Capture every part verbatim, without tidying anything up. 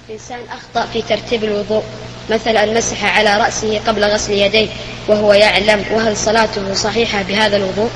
إنسان أخطأ في ترتيب الوضوء، مثلا مسح على رأسه قبل غسل يديه وهو يعلم، وهل صلاته صحيحة بهذا الوضوء؟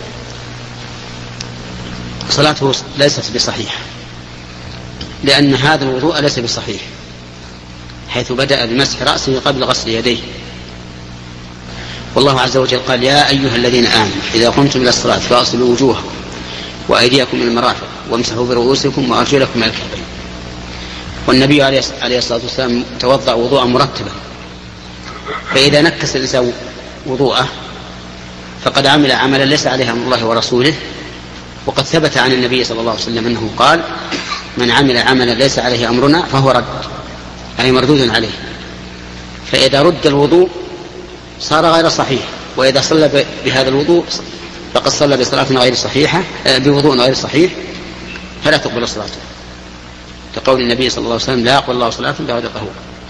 صلاته ليست بصحيحة، لأن هذا الوضوء ليس بصحيح، حيث بدأ بمسح رأسه قبل غسل يديه. والله عز وجل قال: يا أيها الذين آمنوا إذا قمتم إلى الصلاة فاغسلوا وجوهكم وأيديكم إلى المرافق وامسحوا برؤوسكم وأرجلكم إلى الكعبين. والنبي عليه الصلاة والسلام توضأ وضوءا مرتبا، فإذا نكس الإنسان وضوءه فقد عمل عملا ليس عليه أمر الله ورسوله. وقد ثبت عن النبي صلى الله عليه وسلم أنه قال: من عمل عملا ليس عليه أمرنا فهو رد، أي مردود عليه. فإذا رد الوضوء صار غير صحيح، وإذا صلى بهذا الوضوء فقد صلى بصلاة غير صحيحة بوضوء غير صحيح، فلا تقبل صلاته، كقول النبي صلى الله عليه وسلم: لا يقبل الله صلاة بغير طهور.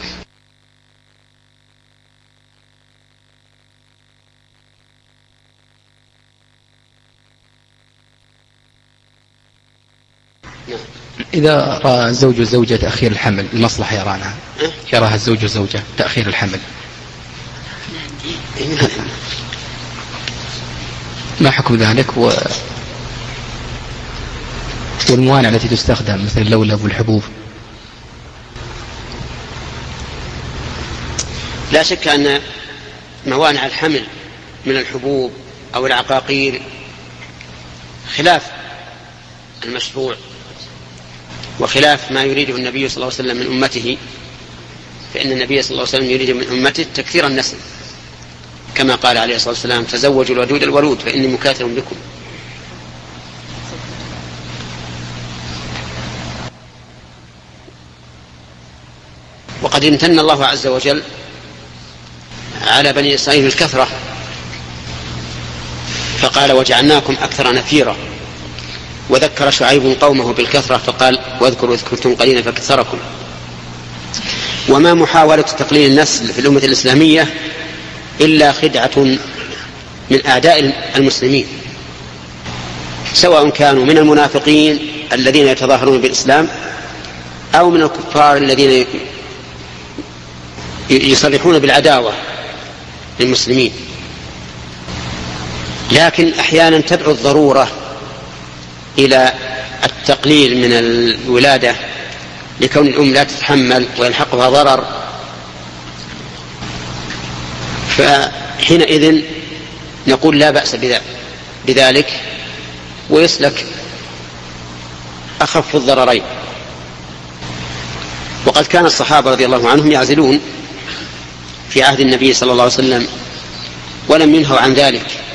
إذا رأى الزوج والزوجة تأخير الحمل المصلحة يراها، يراها الزوج والزوجة تأخير الحمل، ما حكم ذلك؟ و... والموانع التي تستخدم مثل اللولب والحبوب؟ لا شك أن موانع الحمل من الحبوب أو العقاقير خلاف المشروع وخلاف ما يريده النبي صلى الله عليه وسلم من أمته، فإن النبي صلى الله عليه وسلم يريد من أمته تكثير النسل، كما قال عليه الصلاة والسلام: تزوجوا الودود الولود فإني مكاثر بكم. وقد امتن الله عز وجل على بني إسرائيل الكثرة، فقال: وجعلناكم أكثر نفيرا. وذكر شعيب قومه بالكثرة فقال: واذكروا إذ كنتم قليلا فكثركم. وما محاولة تقليل النسل في الأمة الإسلامية إلا خدعة من أعداء المسلمين، سواء كانوا من المنافقين الذين يتظاهرون بالإسلام أو من الكفار الذين يصرحون بالعداوة للمسلمين. لكن أحيانا تدعو الضرورة إلى التقليل من الولادة لكون الأم لا تتحمل ويلحقها ضرر، فحينئذ نقول لا بأس بذلك ويسلك أخف الضررين. وقد كان الصحابة رضي الله عنهم يعزلون في عهد النبي صلى الله عليه وسلم ولم ينهوا عن ذلك،